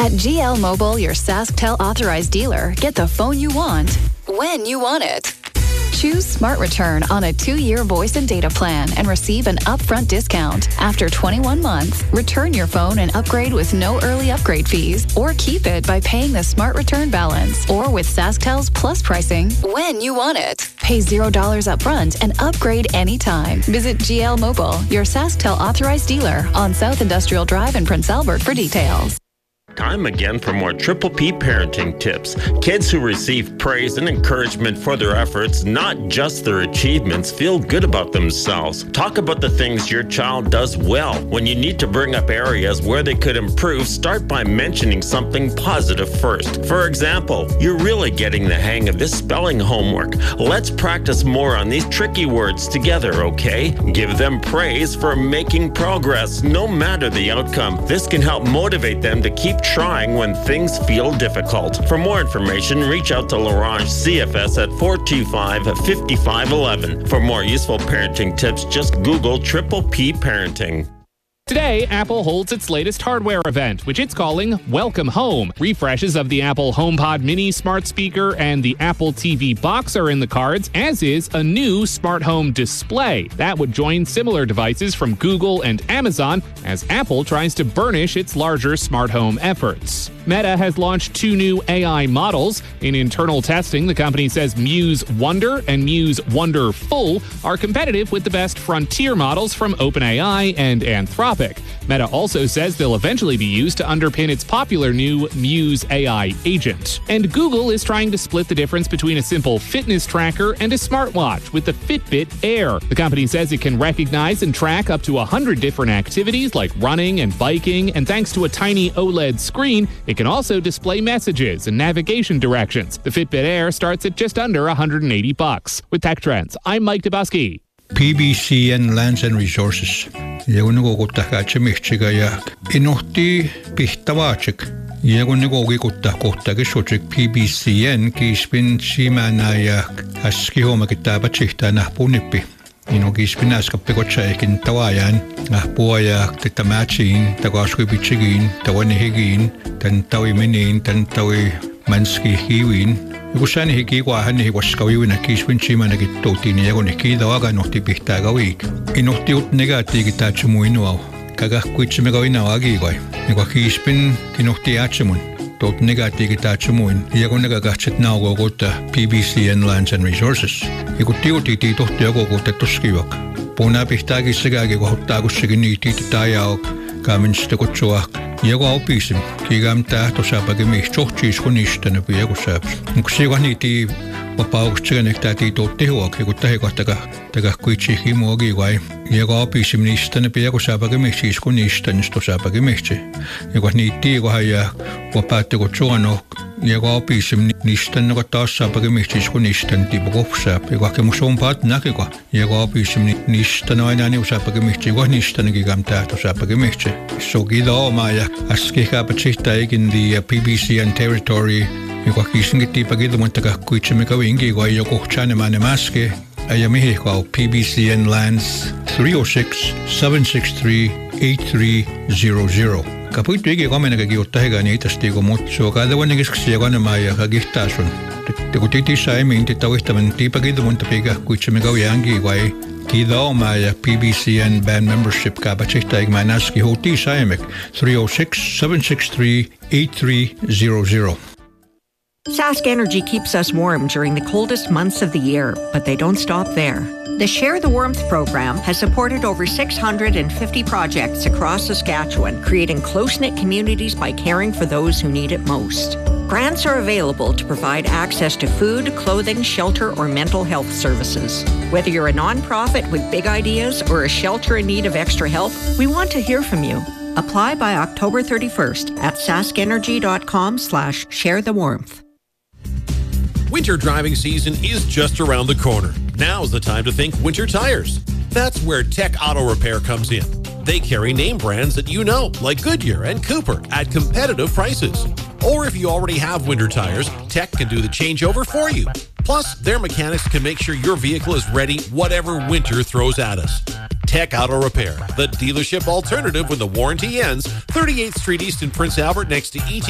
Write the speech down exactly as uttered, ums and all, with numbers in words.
At G L Mobile, your SaskTel authorized dealer, get the phone you want, when you want it. Choose Smart Return on a two-year voice and data plan and receive an upfront discount. After twenty-one months, return your phone and upgrade with no early upgrade fees, or keep it by paying the Smart Return balance, or with SaskTel's Plus pricing, when you want it. Pay zero dollars upfront and upgrade anytime. Visit G L Mobile, your SaskTel authorized dealer, on South Industrial Drive in Prince Albert for details. Time again for more Triple P parenting tips. Kids who receive praise and encouragement for their efforts, not just their achievements, feel good about themselves. Talk about the things your child does well. When you need to bring up areas where they could improve, start by mentioning something positive first. For example, you're really getting the hang of this spelling homework. Let's practice more on these tricky words together, okay? Give them praise for making progress, no matter the outcome. This can help motivate them to keep trying when things feel difficult. For more information, reach out to L'Orange C F S at four two five, five five one one. For more useful parenting tips, just Google Triple P Parenting. Today, Apple holds its latest hardware event, which it's calling Welcome Home. Refreshes of the Apple HomePod Mini smart speaker and the Apple T V box are in the cards, as is a new smart home display. That would join similar devices from Google and Amazon as Apple tries to burnish its larger smart home efforts. Meta has launched two new A I models. In internal testing, the company says Muse Wonder and Muse Wonderful are competitive with the best frontier models from OpenAI and Anthropic. Meta also says they'll eventually be used to underpin its popular new Muse A I agent. And Google is trying to split the difference between a simple fitness tracker and a smartwatch with the Fitbit Air. The company says it can recognize and track up to one hundred different activities like running and biking, and thanks to a tiny OLED screen, it can also display messages and navigation directions. The Fitbit Air starts at just under one hundred eighty bucks. With Tech Trends, I'm Mike Dubusky. P B C N Lands and Resources. Jagunnigo kuttaa chemichiga ja inuhti pihtavaachik. Jagunnigo kuttaa kohtaa kesojik P B C N kiispin simana ja aski homakittaa patsihtaa nahpunippi. Ino kiispin askappi kotsa ekin tawaajan nahpua ja tätä matchiin, takasui pitsigiin, tawani higiin, tän tawi miniin, tän tawi manski hiwiin. Joku sääni hiki kuahan nihi waskawiwina kiispin simana kittuutiin ja kun kiida aganuhti pihtaa kawiik. Inuhti ut negatiiki taatsumu inuau. Kagah kuitsime kawina wagiikai. Joka kiispin kinuhti aatsumun. Tot negatiiki taatsumuin. Ja kun negakahtset nauko kohta P B C N Lands and Resources. Ja kun tiutiitii tohti joko kohta tuskivak. Puunaa pihtaakin sekääkin kohottaa kussakin niitiiti taajauk. Kaaminsta kutsuak. Joka opisim. Kiigam tähtosaapakin mihtsohtiis kun istana piaku saab. Kun se niitii vapauksia nektäti totti huoki kun tähi kohta taka kuitsi himuogi vai. Joka opisim niistä piaku saapakin mihtsis kun istana stosaapakin mihtsi. Joka niitii kohan ja vapaatti kun suono. Joka opisim niistä joka taas saapakin mihtsis kun istana tiipu kohsaap. Joka kemus on paat näkiko. Joka opisim niistä aina niu saapakin mihtsi kun niistä kiigam tähtosaapakin mihtsi. So kiida omaa ja Aski kapatsihta eikin the P B C N territory, joka kiisinkin tiipakin mutta kuitsemme kavinkin, kun joku tjänemään maske, ja mihin kau P B C N Lands three oh six, seven six three, eight three zero zero. Kapuittu eikin kamenakin kiuttahikaan niitästi, kun muut suo kaadavunnen keskaksi ja kanemaan ja kakihtaa sun. Kun titissä ei mihin titauistavan tiipakin mutta pikä kuitsemme kaviankin, vai Kiida oma ja P B C N band membership kapatsihta eikä naski huutii saimek three oh six, seven six three, eight three zero zero. Sask Energy keeps us warm during the coldest months of the year, but they don't stop there. The Share the Warmth program has supported over six hundred fifty projects across Saskatchewan, creating close-knit communities by caring for those who need it most. Grants are available to provide access to food, clothing, shelter, or mental health services. Whether you're a nonprofit with big ideas or a shelter in need of extra help, we want to hear from you. Apply by October thirty-first at saskenergy.com slash share the warmth. Winter driving season is just around the corner. Now's the time to think winter tires. That's where Tech Auto Repair comes in. They carry name brands that you know, like Goodyear and Cooper, at competitive prices. Or if you already have winter tires, Tech can do the changeover for you. Plus, their mechanics can make sure your vehicle is ready whatever winter throws at us. Tech Auto Repair, the dealership alternative when the warranty ends, thirty-eighth Street East in Prince Albert next to E T